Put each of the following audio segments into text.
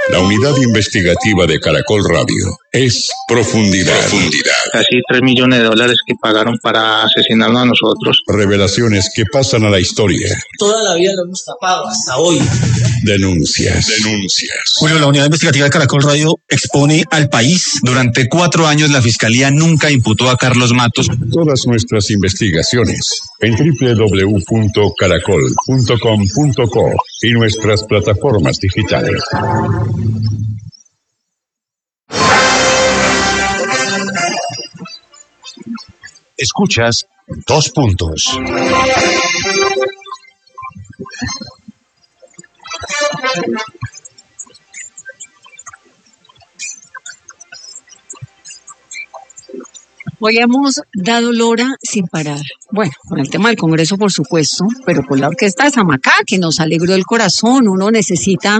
La unidad investigativa de Caracol Radio es Profundidad. Casi $3 millones que pagaron para asesinarnos a nosotros. Revelaciones que pasan a la historia. Toda la vida lo hemos tapado, hasta hoy. Denuncias. Julio, la unidad investigativa de Caracol Radio expone al país. Durante 4 años la Fiscalía nunca imputó a Carlos Matos. Todas nuestras investigaciones en www.caracol.com.co y nuestras plataformas digitales. Escuchas 2 puntos. Hoy hemos dado lora sin parar. Bueno, con el tema del Congreso, por supuesto, pero con la orquesta de Samacá, que nos alegró el corazón. Uno necesita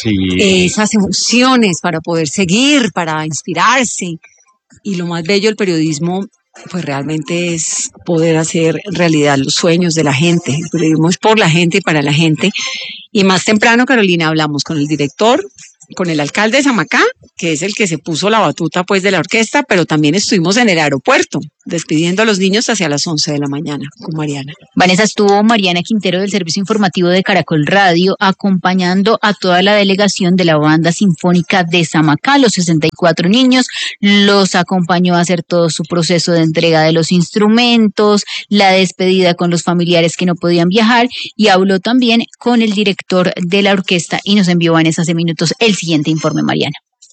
esas emociones para poder seguir, para inspirarse. Y lo más bello del periodismo, pues realmente es poder hacer realidad los sueños de la gente. El periodismo es por la gente y para la gente. Y más temprano, Carolina, hablamos con el director, con el alcalde de Samacá, que es el que se puso la batuta pues de la orquesta, pero también estuvimos en el aeropuerto despidiendo a los niños hacia las 11 de la mañana con Mariana. Vanessa, estuvo Mariana Quintero del Servicio Informativo de Caracol Radio acompañando a toda la delegación de la Banda Sinfónica de Samacá, los 64 niños, los acompañó a hacer todo su proceso de entrega de los instrumentos, la despedida con los familiares que no podían viajar y habló también con el director de la orquesta y nos envió, Vanessa, hace minutos el siguiente informe, Mariana.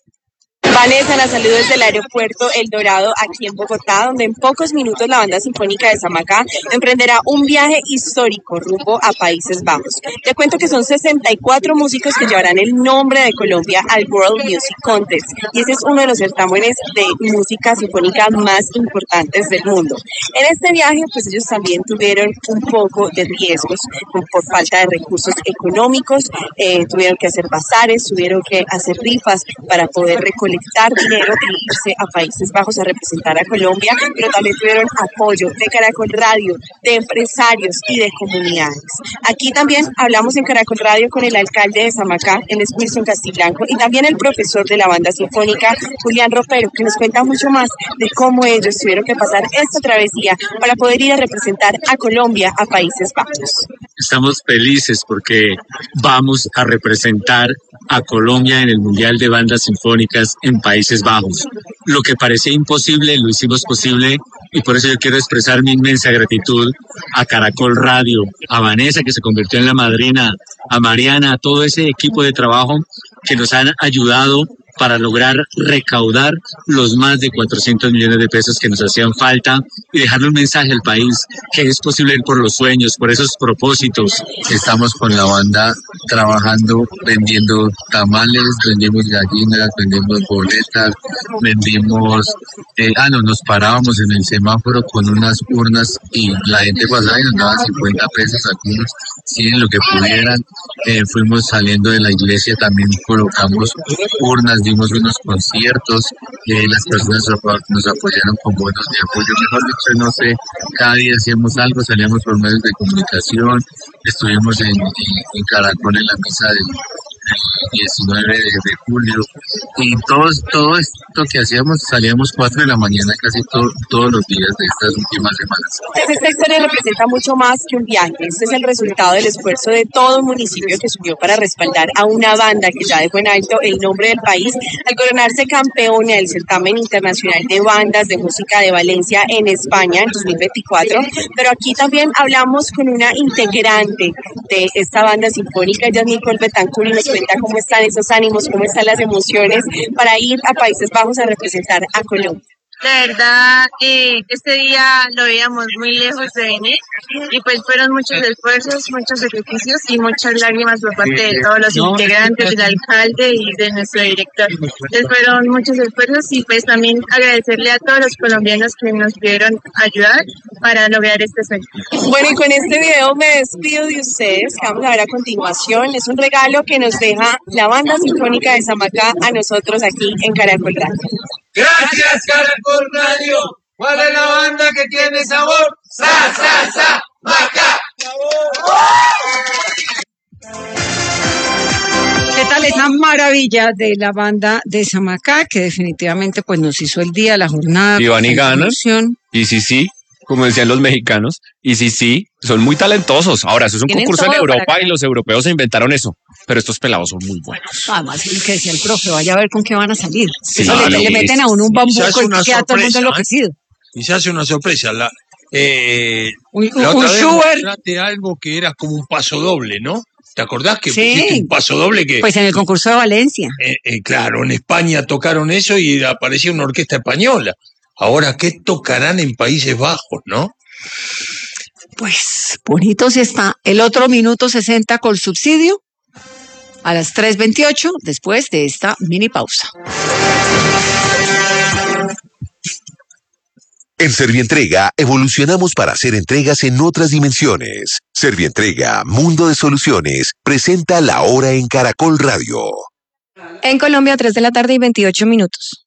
Vanessa, la saludo desde el aeropuerto El Dorado, aquí en Bogotá, donde en pocos minutos la Banda Sinfónica de Samacá emprenderá un viaje histórico rumbo a Países Bajos. Te cuento que son 64 músicos que llevarán el nombre de Colombia al World Music Contest, y ese es uno de los certámenes de música sinfónica más importantes del mundo. En este viaje, pues ellos también tuvieron un poco de riesgos por falta de recursos económicos, tuvieron que hacer bazares, tuvieron que hacer rifas para poder recolectar dinero e irse a Países Bajos a representar a Colombia, pero también tuvieron apoyo de Caracol Radio, de empresarios y de comunidades. Aquí también hablamos en Caracol Radio con el alcalde de Samacá, él es Wilson Castiblanco, y también el profesor de la Banda Sinfónica, Julián Ropero, que nos cuenta mucho más de cómo ellos tuvieron que pasar esta travesía para poder ir a representar a Colombia a Países Bajos. Estamos felices porque vamos a representar a Colombia en el Mundial de Bandas Sinfónicas en Países Bajos. Lo que parecía imposible, lo hicimos posible, y por eso yo quiero expresar mi inmensa gratitud a Caracol Radio, a Vanessa, que se convirtió en la madrina, a Mariana, a todo ese equipo de trabajo que nos han ayudado para lograr recaudar los más de 400 millones de pesos que nos hacían falta y dejarle un mensaje al país que es posible ir por los sueños, por esos propósitos. Estamos con la banda trabajando, vendiendo tamales, vendimos gallinas, vendimos boletas, vendimos... nos parábamos en el semáforo con unas urnas y la gente pasaba y nos daba 50 pesos, algunos 100, lo que pudieran. Fuimos saliendo de la iglesia, también colocamos urnas, dimos unos conciertos, las personas nos apoyaron con bonos de apoyo, mejor dicho, no sé, cada día hacíamos algo, salíamos por medios de comunicación, estuvimos en Caracol en la misa del 19 de julio, y todo esto que hacíamos, salíamos 4 de la mañana casi todos los días de estas últimas semanas. Esta historia representa mucho más que un viaje. Este es el resultado del esfuerzo de todo un municipio que subió para respaldar a una banda que ya dejó en alto el nombre del país al coronarse campeona del certamen internacional de bandas de música de Valencia en España en 2024. Pero aquí también hablamos con una integrante de esta banda sinfónica, ella es Nicole Betancourt, y nos cuenta cómo están esos ánimos, cómo están las emociones para ir a Países Bajos a representar a Colombia. La verdad, este día lo veíamos muy lejos de venir y pues fueron muchos esfuerzos, muchos sacrificios y muchas lágrimas por parte de todos los integrantes, del alcalde y de nuestro director. Entonces fueron muchos esfuerzos y pues también agradecerle a todos los colombianos que nos pudieron ayudar para lograr este sueño. Bueno, y con este video me despido de ustedes, que vamos a ver a continuación. Es un regalo que nos deja la Banda Sinfónica de Samacá a nosotros aquí en Caracol Radio. Gracias, Caracol Radio. ¿Cuál es la banda que tiene sabor? Macá. ¿Qué tal esa maravilla de la banda de Samacá, que definitivamente pues nos hizo el día, la jornada. Y van y ganan. Y sí, como decían los mexicanos, y sí, son muy talentosos. Ahora, eso es un concurso en Europa y los europeos se inventaron eso. Pero estos pelados son muy buenos. Además, lo que decía el profe, vaya a ver con qué van a salir. Sí, le meten a uno un bambuco y queda todo el mundo enloquecido. Y se hace una sorpresa. La otra vez mostraste algo que era como un paso doble, ¿no? ¿Te acordás que pusiste un paso doble? Pues en el concurso de Valencia. Claro, en España tocaron eso y aparecía una orquesta española. Ahora, ¿qué tocarán en Países Bajos, no? Pues bonito sí está. El otro minuto 60 con subsidio a las 3:28 después de esta mini pausa. En Servientrega evolucionamos para hacer entregas en otras dimensiones. Servientrega, Mundo de Soluciones, presenta La Hora en Caracol Radio. En Colombia, 3 de la tarde y 28 minutos.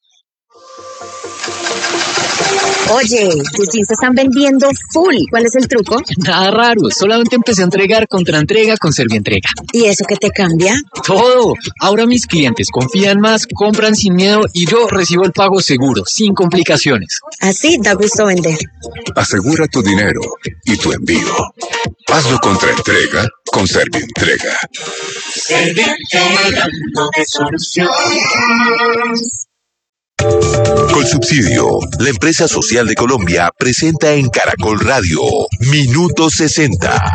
Oye, tus jeans se están vendiendo full. ¿Cuál es el truco? Nada raro, solamente empecé a entregar contraentrega con Servientrega. ¿Y eso qué te cambia? Todo. Ahora mis clientes confían más, compran sin miedo y yo recibo el pago seguro, sin complicaciones. Así da gusto vender. Asegura tu dinero y tu envío. Hazlo contraentrega con Servientrega. Servientrega de soluciones. Colsubsidio, la empresa social de Colombia, presenta en Caracol Radio Minuto 60.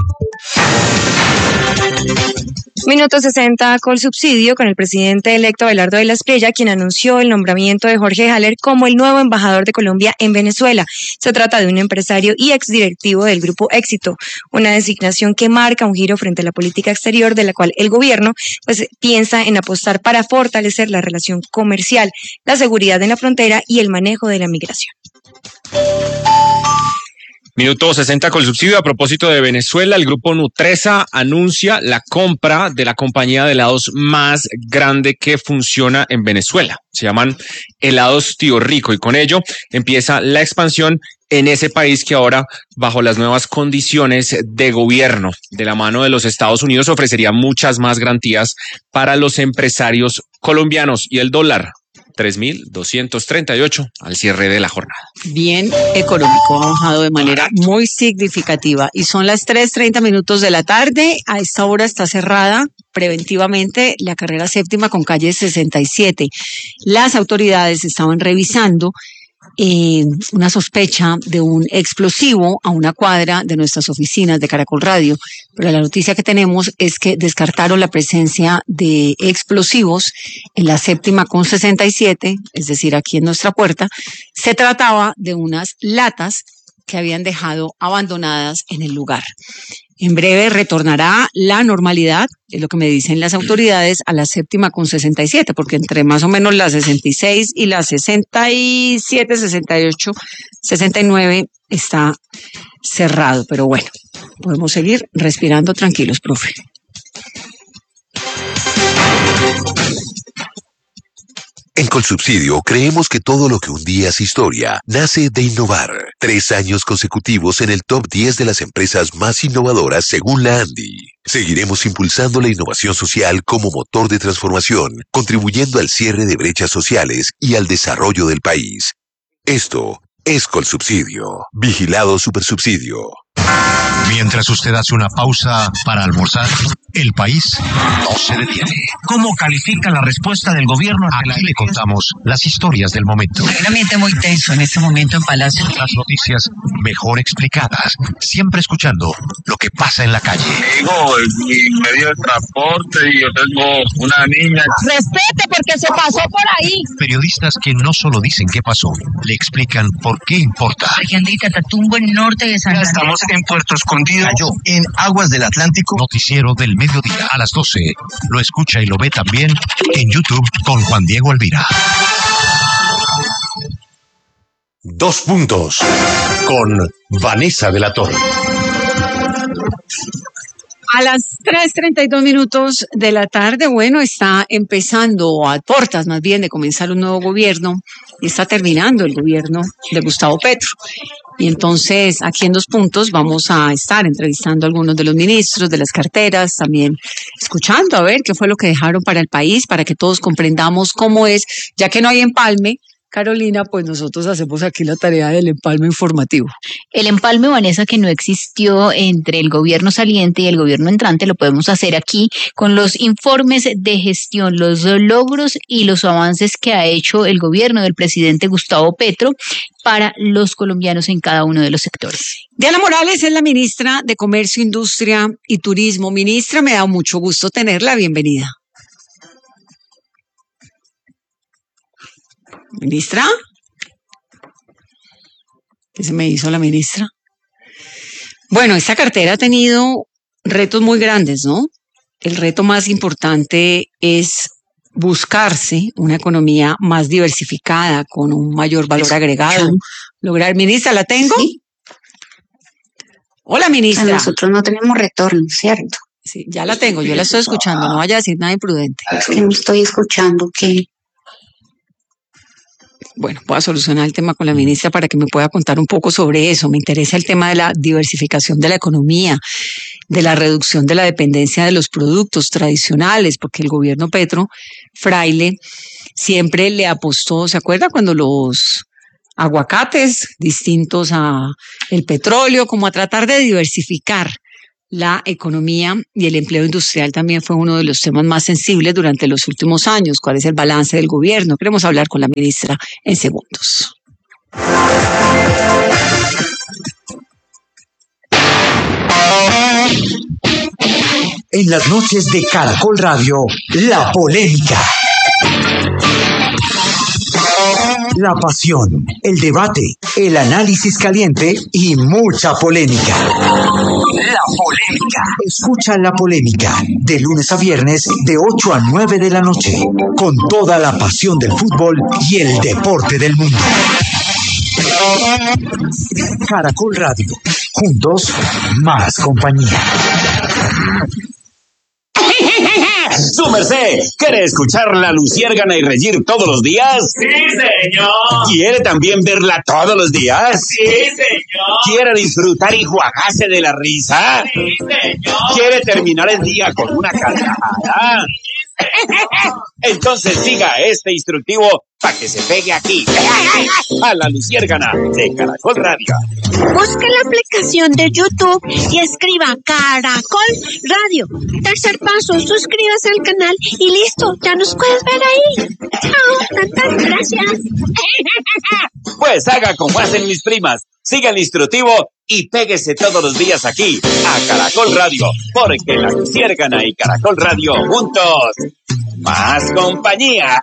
Minuto 60 Colsubsidio con el presidente electo Abelardo de la Espriella, quien anunció el nombramiento de Jorge Haller como el nuevo embajador de Colombia en Venezuela. Se trata de un empresario y exdirectivo del Grupo Éxito, una designación que marca un giro frente a la política exterior de la cual el gobierno pues piensa en apostar para fortalecer la relación comercial, la seguridad en la frontera y el manejo de la migración. Minuto 60 con el subsidio. A propósito de Venezuela, el grupo Nutresa anuncia la compra de la compañía de helados más grande que funciona en Venezuela. Se llaman Helados Tío Rico y con ello empieza la expansión en ese país que ahora, bajo las nuevas condiciones de gobierno de la mano de los Estados Unidos, ofrecería muchas más garantías para los empresarios colombianos. Y el dólar, 3.238 al cierre de la jornada. Bien económico, ha bajado de manera muy significativa. Y son las 3:30 de la tarde. A esta hora está cerrada preventivamente la carrera séptima con calle 67. Las autoridades estaban revisando una sospecha de un explosivo a una cuadra de nuestras oficinas de Caracol Radio, pero la noticia que tenemos es que descartaron la presencia de explosivos en la séptima con 67, es decir, aquí en nuestra puerta. Se trataba de unas latas que habían dejado abandonadas en el lugar. En breve retornará la normalidad, es lo que me dicen las autoridades, a la séptima con 67, porque entre más o menos la 66 y la 67, 68, 69 está cerrado. Pero bueno, podemos seguir respirando tranquilos, profe. En Colsubsidio creemos que todo lo que un día es historia nace de innovar. 3 años consecutivos en el top 10 de las empresas más innovadoras según la ANDI. Seguiremos impulsando la innovación social como motor de transformación, contribuyendo al cierre de brechas sociales y al desarrollo del país. Esto es Colsubsidio. Vigilado Supersubsidio. Mientras usted hace una pausa para almorzar, el país no se detiene. ¿Cómo califica la respuesta del gobierno? Aquí le contamos las historias del momento. Un ambiente muy tenso en este momento en Palacio. Las noticias mejor explicadas, siempre escuchando lo que pasa en la calle. Digo, mi medio de transporte y yo tengo una niña. Respete porque se pasó por ahí. Periodistas que no solo dicen qué pasó, le explican por qué importa. Región del Catatumbo, en norte de San Andrés. Estamos en Puerto Escondido. Cayó en aguas del Atlántico. Noticiero del mediodía a las 12. Lo escucha y lo ve también en YouTube con Juan Diego Alvira. 2 puntos con Vanessa de la Torre. A las 3:32 de la tarde, bueno, está empezando a puertas más bien de comenzar un nuevo gobierno y está terminando el gobierno de Gustavo Petro. Y entonces aquí en 2 puntos vamos a estar entrevistando a algunos de los ministros, de las carteras, también escuchando a ver qué fue lo que dejaron para el país, para que todos comprendamos cómo es, ya que no hay empalme. Carolina, pues nosotros hacemos aquí la tarea del empalme informativo. El empalme, Vanessa, que no existió entre el gobierno saliente y el gobierno entrante, lo podemos hacer aquí con los informes de gestión, los logros y los avances que ha hecho el gobierno del presidente Gustavo Petro para los colombianos en cada uno de los sectores. Diana Morales es la ministra de Comercio, Industria y Turismo. Ministra, me da mucho gusto tenerla. Bienvenida. ¿Ministra? ¿Qué se me hizo la ministra? Bueno, esta cartera ha tenido retos muy grandes, ¿no? El reto más importante es buscarse una economía más diversificada, con un mayor valor agregado. Lograr, ministra, ¿la tengo? Sí. Hola, ministra. Nosotros no tenemos retorno, ¿cierto? Sí, ya la tengo, yo la estoy escuchando, no vaya a decir nada imprudente. Es que no estoy escuchando que... Bueno, voy a solucionar el tema con la ministra para que me pueda contar un poco sobre eso. Me interesa el tema de la diversificación de la economía, de la reducción de la dependencia de los productos tradicionales, porque el gobierno Petro Fraile siempre le apostó, ¿se acuerda cuando los aguacates distintos a el petróleo, como a tratar de diversificar la economía y el empleo industrial también fue uno de los temas más sensibles durante los últimos años? ¿Cuál es el balance del gobierno? Queremos hablar con la ministra en segundos. En las noches de Caracol Radio, la polémica. La pasión, el debate, el análisis caliente y mucha polémica. La polémica. Escucha La Polémica de lunes a viernes de 8 a 9 de la noche, con toda la pasión del fútbol y el deporte del mundo. Caracol Radio. Juntos, más compañía. ¡Su merced! ¿Quiere escuchar La Luciérgana y reír todos los días? ¡Sí, señor! ¿Quiere también verla todos los días? ¡Sí, señor! ¿Quiere disfrutar y juagarse de la risa? ¡Sí, señor! ¿Quiere terminar el día con una carcajada? Entonces siga este instructivo para que se pegue aquí, a La Luciérgana de Caracol Radio. Busque la aplicación de YouTube y escriba Caracol Radio. Tercer paso, suscríbase al canal y listo, ya nos puedes ver ahí. Chao, tantas gracias. Pues haga como hacen mis primas, siga el instructivo y péguese todos los días aquí, a Caracol Radio, porque La Luciérgana y Caracol Radio juntos, más compañía.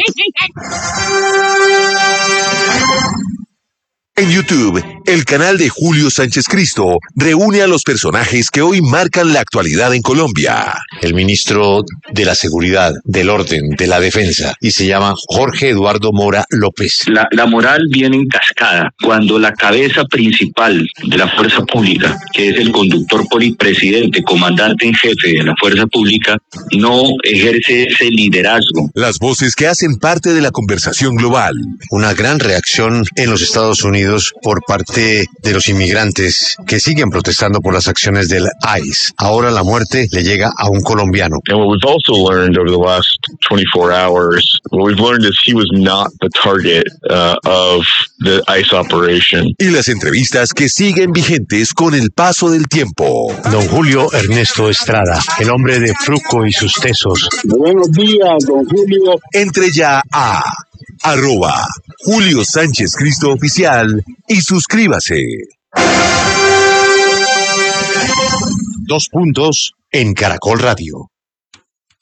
En YouTube, el canal de Julio Sánchez Cristo reúne a los personajes que hoy marcan la actualidad en Colombia. El ministro de la Seguridad, del Orden, de la Defensa, y se llama Jorge Eduardo Mora López. La moral viene en cascada cuando la cabeza principal de la fuerza pública, que es el conductor polipresidente, comandante en jefe de la fuerza pública, no ejerce ese liderazgo. Las voces que hacen parte de la conversación global. Una gran reacción en los Estados Unidos por parte de los inmigrantes que siguen protestando por las acciones del ICE. Ahora la muerte le llega a un colombiano. And what we've also learned over the last 24 hours, what we've learned is he was not the target of the ICE operation. Y las entrevistas que siguen vigentes con el paso del tiempo. Don Julio Ernesto Estrada, el hombre de Fruco y sus tesos. Buenos días, don Julio. Entre ya a @Julio Sánchez Cristo Oficial y suscríbase. 2 puntos en Caracol Radio.